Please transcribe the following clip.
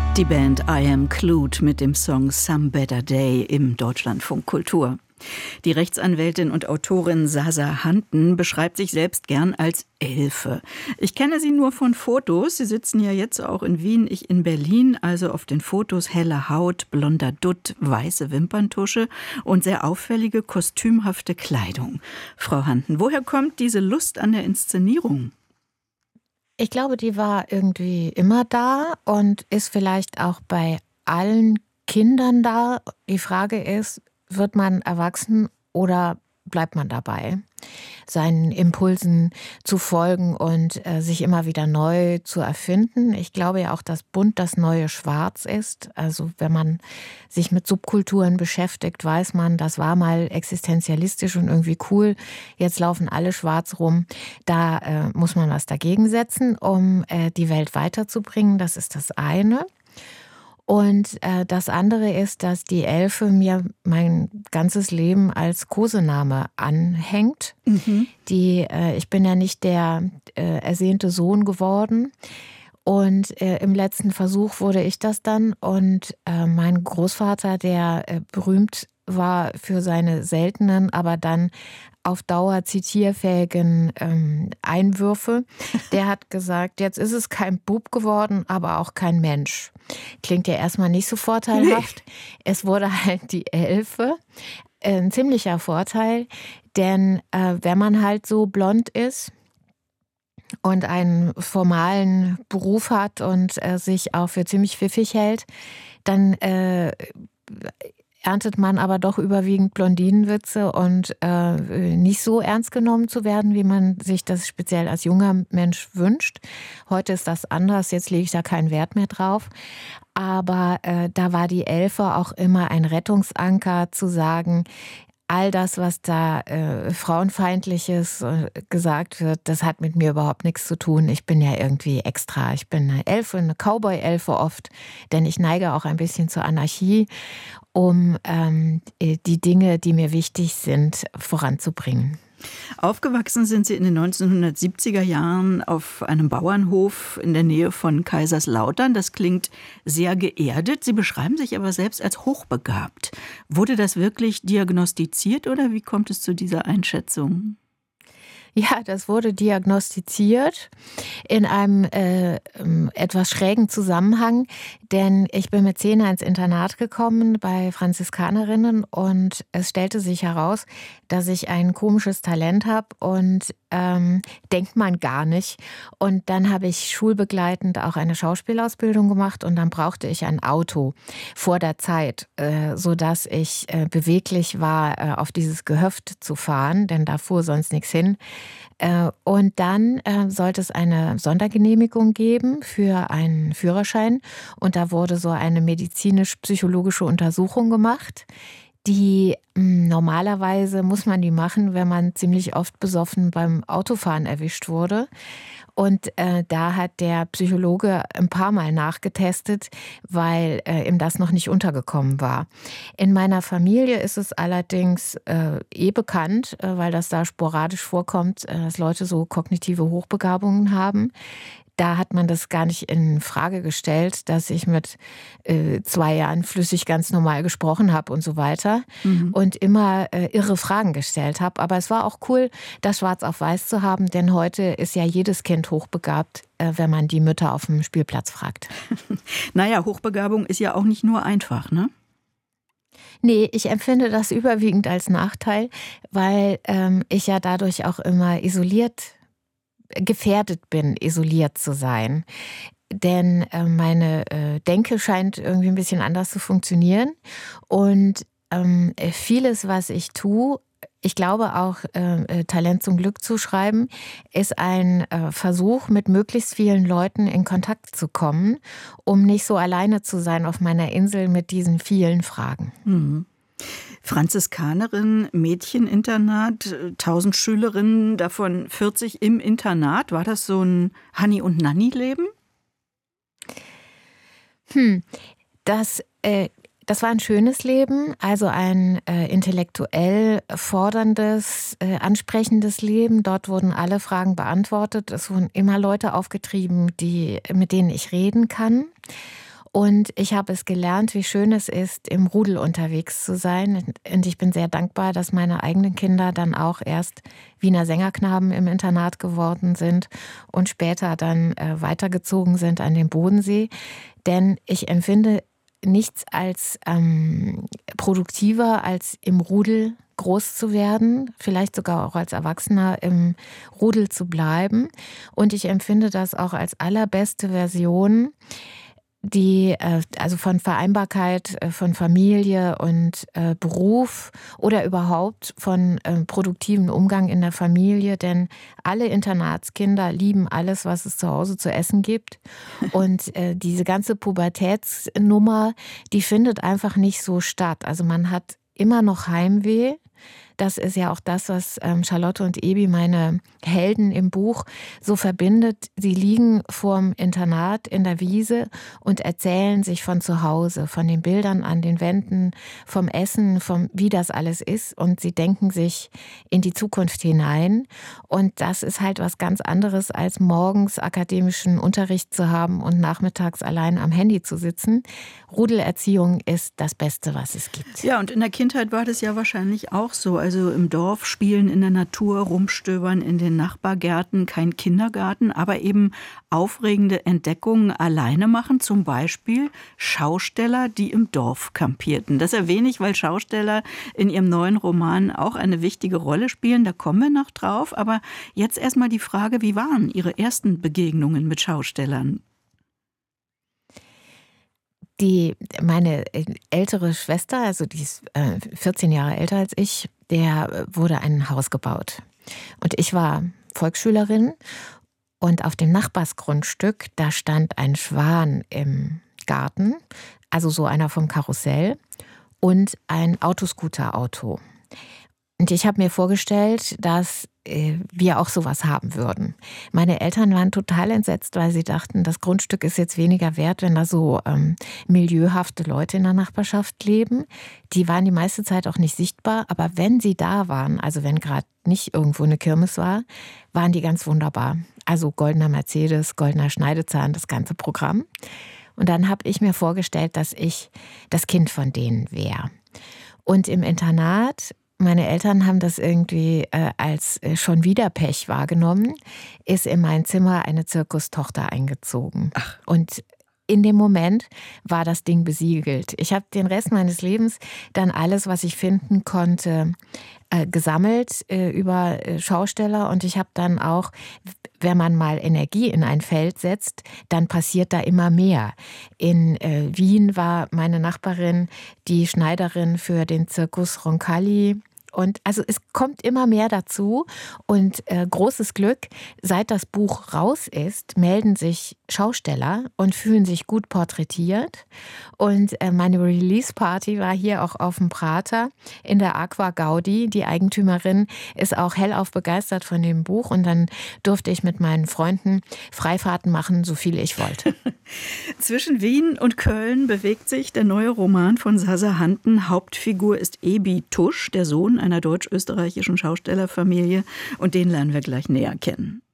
Die Band I Am Clued mit dem Song Some Better Day im Deutschlandfunk Kultur. Die Rechtsanwältin und Autorin Sasa Hanten beschreibt sich selbst gern als Elfe. Ich kenne sie nur von Fotos. Sie sitzen ja jetzt auch in Wien, ich in Berlin. Also auf den Fotos helle Haut, blonder Dutt, weiße Wimperntusche und sehr auffällige, kostümhafte Kleidung. Frau Hanten, woher kommt diese Lust an der Inszenierung? Ich glaube, die war irgendwie immer da und ist vielleicht auch bei allen Kindern da. Die Frage ist, wird man erwachsen oder bleibt man dabei, seinen Impulsen zu folgen und sich immer wieder neu zu erfinden? Ich glaube ja auch, dass bunt das neue Schwarz ist. Also wenn man sich mit Subkulturen beschäftigt, weiß man, das war mal existenzialistisch und irgendwie cool. Jetzt laufen alle schwarz rum. Da muss man was dagegen setzen, um die Welt weiterzubringen. Das ist das eine. Und das andere ist, dass die Elfe mir mein ganzes Leben als Kosename anhängt. Ich bin ja nicht der ersehnte Sohn geworden. Und im letzten Versuch wurde ich das dann. Und mein Großvater, der berühmt war für seine seltenen, aber dann auf Dauer zitierfähigen Einwürfe, der hat gesagt, jetzt ist es kein Bub geworden, aber auch kein Mensch. Klingt ja erstmal nicht so vorteilhaft. Nee. Es wurde halt die Elfe. Ein ziemlicher Vorteil, denn wenn man halt so blond ist und einen formalen Beruf hat und sich auch für ziemlich pfiffig hält, dann erntet man aber doch überwiegend Blondinenwitze und nicht so ernst genommen zu werden, wie man sich das speziell als junger Mensch wünscht. Heute ist das anders, jetzt lege ich da keinen Wert mehr drauf. Aber da war die Elfe auch immer ein Rettungsanker, zu sagen, all das, was da frauenfeindliches gesagt wird, das hat mit mir überhaupt nichts zu tun. Ich bin ja irgendwie extra. Ich bin eine Elfe, eine Cowboy-Elfe oft, denn ich neige auch ein bisschen zur Anarchie, um die Dinge, die mir wichtig sind, voranzubringen. Aufgewachsen sind Sie in den 1970er Jahren auf einem Bauernhof in der Nähe von Kaiserslautern. Das klingt sehr geerdet. Sie beschreiben sich aber selbst als hochbegabt. Wurde das wirklich diagnostiziert oder wie kommt es zu dieser Einschätzung? Ja, das wurde diagnostiziert in einem etwas schrägen Zusammenhang, denn ich bin mit 10 ins Internat gekommen bei Franziskanerinnen und es stellte sich heraus, dass ich ein komisches Talent habe und denkt man gar nicht. Und dann habe ich schulbegleitend auch eine Schauspielausbildung gemacht und dann brauchte ich ein Auto vor der Zeit, sodass ich beweglich war, auf dieses Gehöft zu fahren, denn da fuhr sonst nichts hin. Und dann sollte es eine Sondergenehmigung geben für einen Führerschein. Und da wurde so eine medizinisch-psychologische Untersuchung gemacht. Die normalerweise muss man die machen, wenn man ziemlich oft besoffen beim Autofahren erwischt wurde. Und da hat der Psychologe ein paar Mal nachgetestet, weil ihm das noch nicht untergekommen war. In meiner Familie ist es allerdings bekannt, weil das da sporadisch vorkommt, dass Leute so kognitive Hochbegabungen haben. Da hat man das gar nicht in Frage gestellt, dass ich mit 2 Jahren flüssig ganz normal gesprochen habe und so weiter und immer irre Fragen gestellt habe. Aber es war auch cool, das schwarz auf weiß zu haben, denn heute ist ja jedes Kind hochbegabt, wenn man die Mütter auf dem Spielplatz fragt. Naja, Hochbegabung ist ja auch nicht nur einfach, ne? Nee, ich empfinde das überwiegend als Nachteil, weil ich ja dadurch auch immer gefährdet bin, isoliert zu sein. Denn meine Denke scheint irgendwie ein bisschen anders zu funktionieren. Und vieles, was ich tue, ich glaube auch Talent zum Glück zu schreiben, ist ein Versuch, mit möglichst vielen Leuten in Kontakt zu kommen, um nicht so alleine zu sein auf meiner Insel mit diesen vielen Fragen. Mhm. Franziskanerin, Mädcheninternat, 1000 Schülerinnen, davon 40 im Internat. War das so ein Hanni- und Nanni-Leben? Das war ein schönes Leben, also ein intellektuell forderndes, ansprechendes Leben. Dort wurden alle Fragen beantwortet. Es wurden immer Leute aufgetrieben, mit denen ich reden kann. Und ich habe es gelernt, wie schön es ist, im Rudel unterwegs zu sein. Und ich bin sehr dankbar, dass meine eigenen Kinder dann auch erst Wiener Sängerknaben im Internat geworden sind und später dann weitergezogen sind an den Bodensee. Denn ich empfinde nichts als produktiver, als im Rudel groß zu werden, vielleicht sogar auch als Erwachsener im Rudel zu bleiben. Und ich empfinde das auch als allerbeste Version, die also von Vereinbarkeit von Familie und Beruf oder überhaupt von produktivem Umgang in der Familie, denn alle Internatskinder lieben alles, was es zu Hause zu essen gibt. Und diese ganze Pubertätsnummer, die findet einfach nicht so statt. Also man hat immer noch Heimweh. Das ist ja auch das, was Charlotte und Ebi, meine Helden im Buch, so verbindet. Sie liegen vorm Internat in der Wiese und erzählen sich von zu Hause, von den Bildern an den Wänden, vom Essen, wie das alles ist. Und sie denken sich in die Zukunft hinein. Und das ist halt was ganz anderes, als morgens akademischen Unterricht zu haben und nachmittags allein am Handy zu sitzen. Rudelerziehung ist das Beste, was es gibt. Ja, und in der Kindheit war das ja wahrscheinlich auch so. Also im Dorf spielen, in der Natur, rumstöbern in den Nachbargärten, kein Kindergarten, aber eben aufregende Entdeckungen alleine machen. Zum Beispiel Schausteller, die im Dorf kampierten. Das erwähne ich, weil Schausteller in ihrem neuen Roman auch eine wichtige Rolle spielen. Da kommen wir noch drauf. Aber jetzt erstmal die Frage, wie waren Ihre ersten Begegnungen mit Schaustellern? Meine ältere Schwester, also die ist 14 Jahre älter als ich, der wurde ein Haus gebaut. Und ich war Volksschülerin und auf dem Nachbarsgrundstück, da stand ein Schwan im Garten, also so einer vom Karussell und ein Autoscooter-Auto. Und ich habe mir vorgestellt, dass wir auch sowas haben würden. Meine Eltern waren total entsetzt, weil sie dachten, das Grundstück ist jetzt weniger wert, wenn da so milieuhafte Leute in der Nachbarschaft leben. Die waren die meiste Zeit auch nicht sichtbar, aber wenn sie da waren, also wenn gerade nicht irgendwo eine Kirmes war, waren die ganz wunderbar. Also goldener Mercedes, goldener Schneidezahn, das ganze Programm. Und dann habe ich mir vorgestellt, dass ich das Kind von denen wäre. Und im Internat, meine Eltern haben das irgendwie als schon wieder Pech wahrgenommen, ist in mein Zimmer eine Zirkustochter eingezogen. Ach. Und in dem Moment war das Ding besiegelt. Ich habe den Rest meines Lebens dann alles, was ich finden konnte, gesammelt über Schausteller. Und ich habe dann auch, wenn man mal Energie in ein Feld setzt, dann passiert da immer mehr. In Wien war meine Nachbarin die Schneiderin für den Zirkus Roncalli. Und also es kommt immer mehr dazu und großes Glück, seit das Buch raus ist, melden sich Schausteller und fühlen sich gut porträtiert. Und meine Release-Party war hier auch auf dem Prater in der Aqua Gaudi. Die Eigentümerin ist auch hellauf begeistert von dem Buch und dann durfte ich mit meinen Freunden Freifahrten machen, so viel ich wollte. Zwischen Wien und Köln bewegt sich der neue Roman von Sasa Hanten. Hauptfigur ist Ebi Tusch, der Sohn einer deutsch-österreichischen Schaustellerfamilie. Und den lernen wir gleich näher kennen.